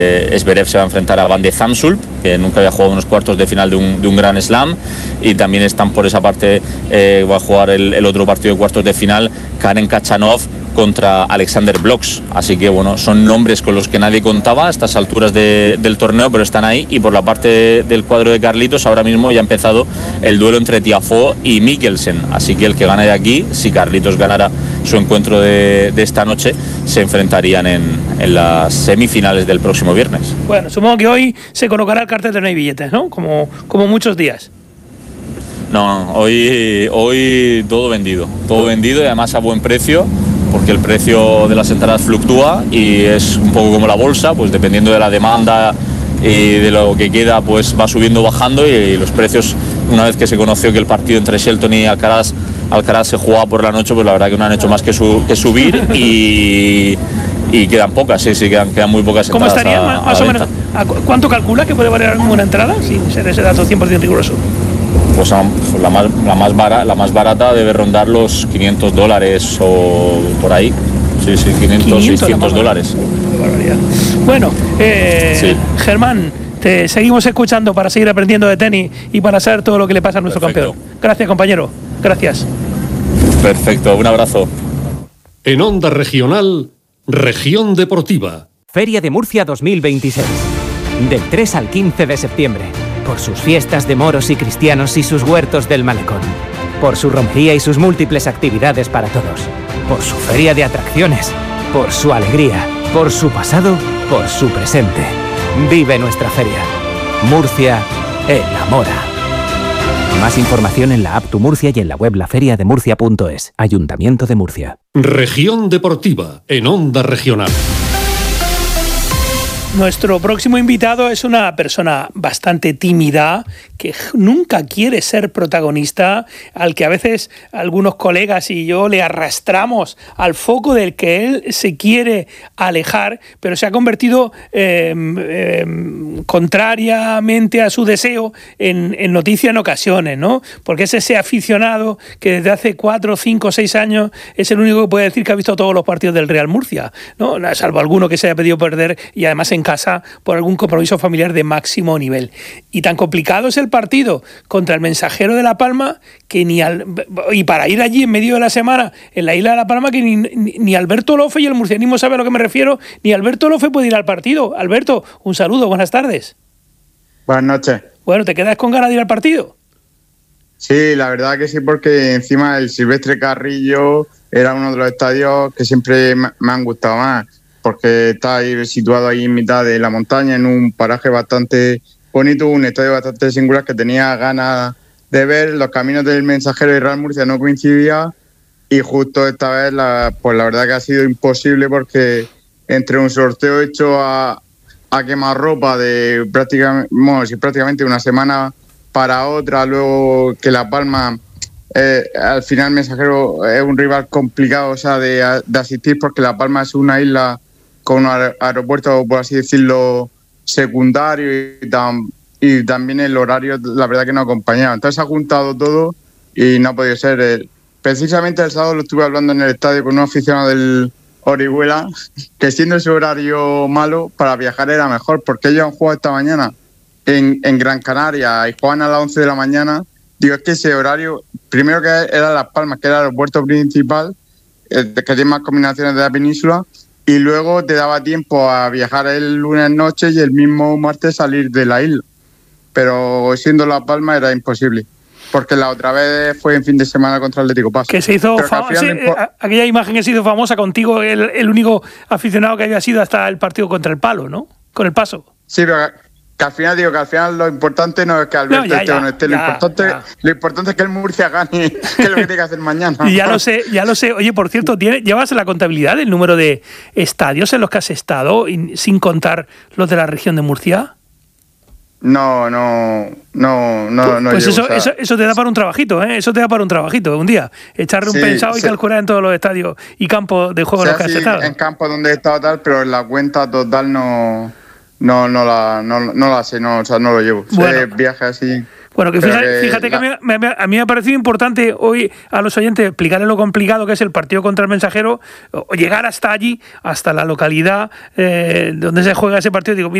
Zverev se va a enfrentar a Van de Zandschulp, que nunca había jugado unos cuartos de final de un Grand Slam, y también están por esa parte, va a jugar el otro partido de cuartos de final, Karen Khachanov contra Alexander Bloks. Así que bueno, son nombres con los que nadie contaba a estas alturas del torneo, pero están ahí. Y por la parte del cuadro de Carlitos, ahora mismo ya ha empezado el duelo entre Tiafoe y Mikkelsen. Así que el que gane de aquí, si Carlitos ganara su encuentro de esta noche, se enfrentarían en las semifinales del próximo viernes. Bueno, supongo que hoy se colocará el cartel de no hay billetes, ¿no? Como muchos días. No, hoy todo vendido y además a buen precio, porque el precio de las entradas fluctúa y es un poco como la bolsa, pues dependiendo de la demanda y de lo que queda, pues va subiendo o bajando, y los precios, una vez que se conoció que el partido entre Shelton y Alcaraz se jugaba por la noche, pues la verdad que no han hecho más que subir y quedan pocas, sí, quedan muy pocas entradas. ¿Cómo estaría más o menos? ¿Cuánto calcula que puede valer una entrada sin ser ese dato 100% riguroso? Pues la más barata debe rondar los $500 o por ahí. Sí, 500, $600. Bueno, sí. Germán, te seguimos escuchando para seguir aprendiendo de tenis y para saber todo lo que le pasa a nuestro campeón. Gracias, compañero. Gracias. Perfecto, un abrazo. En Onda Regional, Región Deportiva. Feria de Murcia 2026. Del 3 al 15 de septiembre. Por sus fiestas de moros y cristianos y sus huertos del malecón. Por su romería y sus múltiples actividades para todos. Por su feria de atracciones. Por su alegría. Por su pasado. Por su presente. Vive nuestra feria. Murcia enamora. Más información en la app Tu Murcia y en la web laferiademurcia.es. Ayuntamiento de Murcia. Región Deportiva en Onda Regional. Nuestro próximo invitado es una persona bastante tímida, que nunca quiere ser protagonista, al que a veces algunos colegas y yo le arrastramos al foco del que él se quiere alejar, pero se ha convertido contrariamente a su deseo en noticia en ocasiones, ¿no? Porque es ese aficionado que desde hace 4, 5, 6 años es el único que puede decir que ha visto todos los partidos del Real Murcia, ¿no? Salvo alguno que se haya pedido perder y además en casa por algún compromiso familiar de máximo nivel. Y tan complicado es el partido contra el Mensajero de La Palma que y para ir allí en medio de la semana en la isla de La Palma, que ni Alberto Lofe, y el murcianismo sabe a lo que me refiero, ni Alberto Lofe puede ir al partido. Alberto, un saludo, buenas tardes. Buenas noches. Bueno, ¿te quedas con ganas de ir al partido? Sí, la verdad que sí, porque encima el Silvestre Carrillo era uno de los estadios que siempre me han gustado más, porque está ahí situado ahí en mitad de la montaña, en un paraje bastante bonito, un estadio bastante singular que tenía ganas de ver. Los caminos del Mensajero y Real Murcia no coincidían, y justo esta vez pues la verdad que ha sido imposible, porque entre un sorteo hecho a quemarropa de prácticamente una semana para otra, luego que La Palma, al final Mensajero es un rival complicado, o sea, de asistir, porque La Palma es una isla con un aeropuerto, por así decirlo, secundario, y también el horario, la verdad que no acompañaba. Entonces se ha juntado todo y no ha podido ser. Precisamente el sábado lo estuve hablando en el estadio con un aficionado del Orihuela, que siendo ese horario malo, para viajar era mejor, porque ellos han jugado esta mañana en Gran Canaria y juegan a las 11 de la mañana. Digo, es que ese horario, primero que era Las Palmas, que era el aeropuerto principal, que tiene más combinaciones de la península, y luego te daba tiempo a viajar el lunes noche y el mismo martes salir de la isla. Pero siendo La Palma era imposible, porque la otra vez fue en fin de semana contra Atlético Paso. Que se hizo aquella imagen que se hizo famosa contigo, el único aficionado que había sido hasta el partido contra el Palo, ¿no? Con el Paso. Sí, pero que al final lo importante no es que Alberto esté o no esté, lo importante es que el Murcia gane, que es lo que tiene que hacer mañana. Ya lo sé. Oye, por cierto, ¿llevas la contabilidad del número de estadios en los que has estado, sin contar los de la región de Murcia? No. Pues llevo, eso te da para un trabajito, ¿eh? Eso te da para un trabajito un día. Echarle un pensado y calcular en todos los estadios y campos de juego en los que has estado. En campos donde he estado tal, pero en la cuenta total no la sé, o sea, no lo llevo. Bueno, viajes así. Bueno, que fíjate que a mí me ha parecido importante hoy a los oyentes explicarles lo complicado que es el partido contra el Mensajero, o llegar hasta allí, hasta la localidad donde se juega ese partido. Digo, mira,